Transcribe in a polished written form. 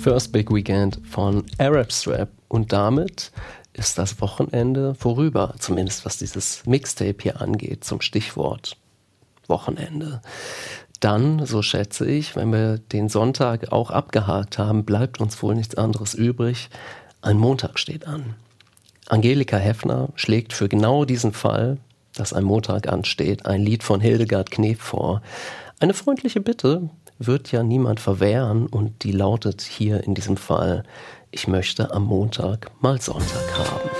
First Big Weekend von Arab Strap. Und damit ist das Wochenende vorüber, zumindest was dieses Mixtape hier angeht, zum Stichwort Wochenende. Dann, so schätze ich, wenn wir den Sonntag auch abgehakt haben, bleibt uns wohl nichts anderes übrig. Ein Montag steht an. Angelika Heffner schlägt für genau diesen Fall, dass ein Montag ansteht, ein Lied von Hildegard Knef vor. Eine freundliche Bitte wird ja niemand verwehren und die lautet hier in diesem Fall: Ich möchte am Montag mal Sonntag haben.